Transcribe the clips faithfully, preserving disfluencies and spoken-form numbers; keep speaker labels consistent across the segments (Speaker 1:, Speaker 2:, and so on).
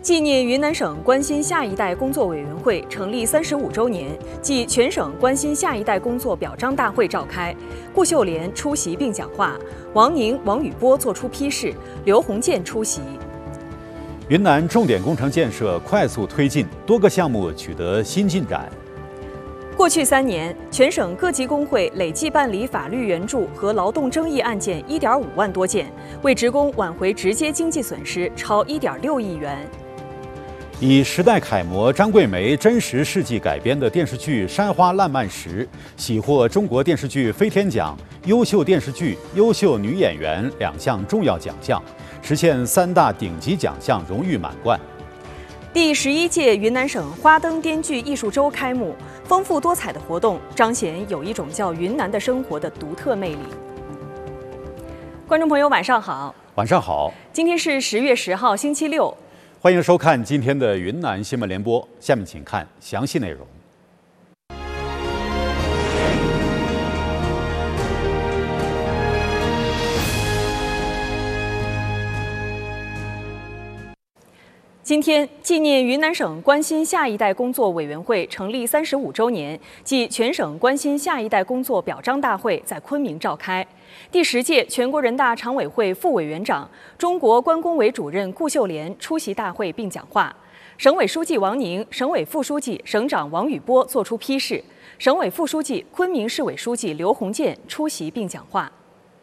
Speaker 1: 纪念云南省关心下一代工作委员会成立三十五周年暨全省关心下一代工作表彰大会召开，顾秀莲出席并讲话，王宁、王宇波作出批示，刘鸿渐出席。
Speaker 2: 云南重点工程建设快速推进，多个项目取得新进展。
Speaker 1: 过去三年，全省各级工会累计办理法律援助和劳动争议案件一点五万多件，为职工挽回直接经济损失超一点六亿元。
Speaker 2: 以时代楷模张桂梅真实事迹改编的电视剧《山花烂漫时》喜获中国电视剧飞天奖优秀电视剧、优秀女演员两项重要奖项，实现三大顶级奖项荣誉满贯。
Speaker 1: 第十一届云南省花灯滇剧艺术周开幕，丰富多彩的活动彰显有一种叫云南的生活的独特魅力。观众朋友，晚上好。
Speaker 2: 晚上好。
Speaker 1: 今天是十月十号，星期六。
Speaker 2: 欢迎收看今天的云南新闻联播，下面请看详细内容。
Speaker 1: 今天，纪念云南省关心下一代工作委员会成立三十五周年暨全省关心下一代工作表彰大会在昆明召开。第十届全国人大常委会副委员长、中国关工委主任顾秀莲出席大会并讲话，省委书记王宁、省委副书记、省长王宇波作出批示，省委副书记、昆明市委书记刘鸿渐出席并讲话。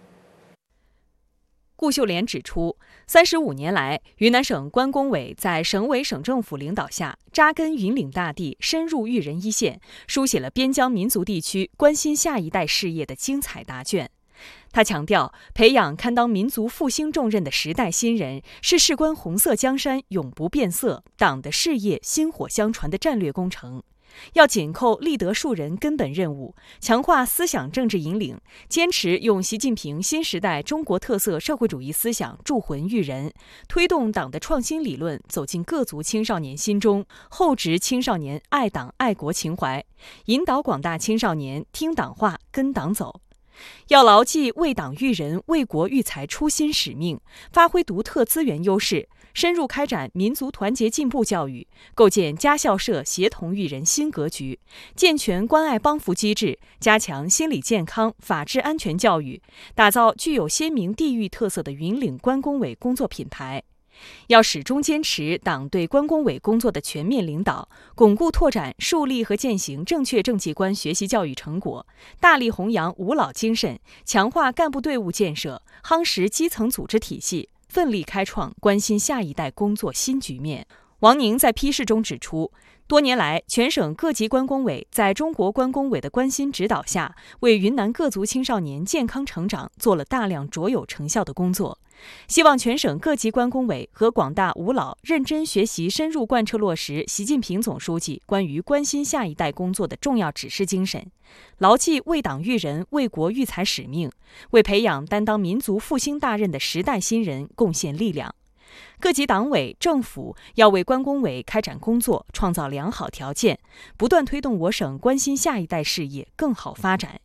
Speaker 1: 顾秀莲指出，三十五年来，云南省关工委在省委省政府领导下，扎根云岭大地，深入育人一线，书写了边疆民族地区关心下一代事业的精彩答卷。他强调，培养堪当民族复兴重任的时代新人，是事关红色江山永不变色、党的事业薪火相传的战略工程。要紧扣立德树人根本任务，强化思想政治引领，坚持用习近平新时代中国特色社会主义思想铸魂育人，推动党的创新理论走进各族青少年心中，厚植青少年爱党爱国情怀，引导广大青少年听党话、跟党走。要牢记为党育人、为国育才初心使命，发挥独特资源优势，深入开展民族团结进步教育，构建家校社协同育人新格局，健全关爱帮扶机制，加强心理健康、法治安全教育，打造具有鲜明地域特色的云岭关工委工作品牌。要始终坚持党对关工委工作的全面领导，巩固拓展树立和践行正确政绩观学习教育成果，大力弘扬五老精神，强化干部队伍建设，夯实基层组织体系，奋力开创关心下一代工作新局面。王宁在批示中指出，多年来，全省各级关工委在中国关工委的关心指导下，为云南各族青少年健康成长做了大量卓有成效的工作。希望全省各级关工委和广大五老认真学习，深入贯彻落实习近平总书记关于关心下一代工作的重要指示精神，牢记为党育人、为国育才使命，为培养担当民族复兴大任的时代新人贡献力量。各级党委政府要为关工委开展工作创造良好条件，不断推动我省关心下一代事业更好发展。